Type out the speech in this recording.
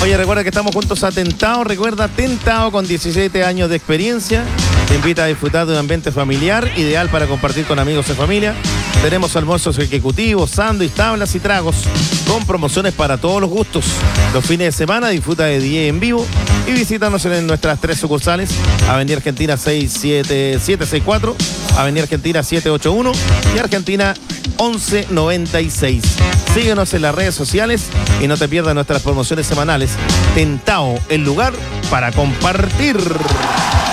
Oye, recuerda que estamos juntos a Tentao. Recuerda, Tentao con 17 años de experiencia. Te invita a disfrutar de un ambiente familiar, ideal para compartir con amigos y familia. Tenemos almuerzos ejecutivos, sándwich, tablas y tragos, con promociones para todos los gustos. Los fines de semana disfruta de DJ en vivo y visítanos en nuestras 3 sucursales: Avenida Argentina 764, Avenida Argentina 781 y Argentina 1196. Síguenos en las redes sociales y no te pierdas nuestras promociones semanales. Tentao, el lugar para compartir.